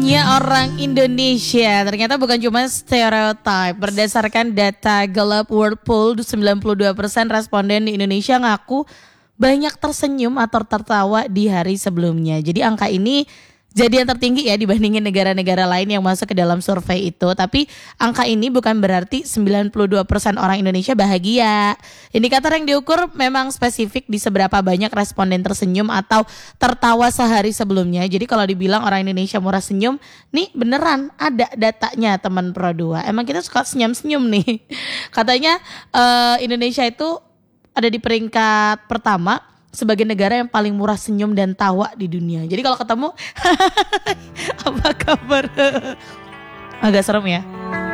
Senyumnya orang Indonesia ternyata bukan cuma stereotype. Berdasarkan data Gallup World Poll, 92% responden di Indonesia ngaku banyak tersenyum atau tertawa di hari sebelumnya. Jadi angka ini jadi yang tertinggi ya dibandingin negara-negara lain yang masuk ke dalam survei itu. Tapi angka ini bukan berarti 92% orang Indonesia bahagia. Indikator yang diukur memang spesifik di seberapa banyak responden tersenyum atau tertawa sehari sebelumnya. Jadi kalau dibilang orang Indonesia murah senyum, nih beneran ada datanya teman Pro 2. Emang kita suka senyum-senyum nih. Katanya Indonesia itu ada di peringkat pertama sebagai negara yang paling murah senyum dan tawa di dunia. Jadi kalau ketemu apa kabar? Agak serem ya.